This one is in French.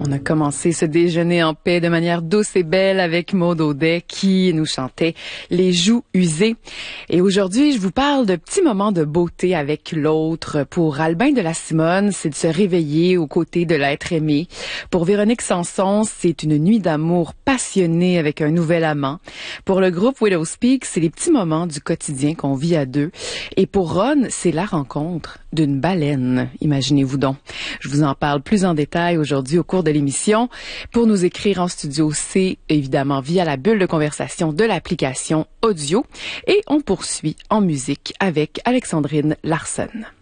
On a commencé ce déjeuner en paix de manière douce et belle avec Maud Audet qui nous chantait Les joues usées. Et aujourd'hui, je vous parle de petits moments de beauté avec l'autre. Pour Albin de la Simone, c'est de se réveiller aux côtés de l'être aimé. Pour Véronique Sanson, c'est une nuit d'amour passionnée avec un nouvel amant. Pour le groupe Widow Speak, c'est les petits moments du quotidien qu'on vit à deux. Et pour Ron, c'est la rencontre d'une baleine. Imaginez-vous donc. Je vous en parle plus en détail aujourd'hui au cours de l'émission. Pour nous écrire en studio, c'est évidemment via la bulle de conversation de l'application audio. Et on poursuit en musique avec Alexandrine Larsson.